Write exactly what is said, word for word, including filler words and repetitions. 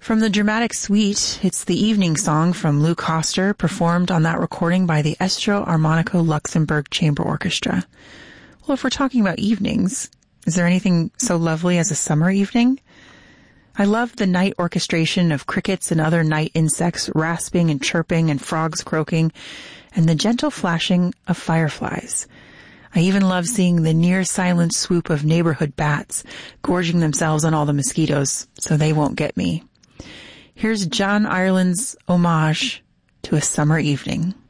From the dramatic suite, it's the evening song from Lou Koster, performed on that recording by the Estro Armonico Luxembourg Chamber Orchestra. Well, if we're talking about evenings, is there anything so lovely as a summer evening? I love the night orchestration of crickets and other night insects rasping and chirping and frogs croaking, and the gentle flashing of fireflies. I even love seeing the near-silent swoop of neighborhood bats, gorging themselves on all the mosquitoes so they won't get me. Here's John Ireland's homage to a summer evening.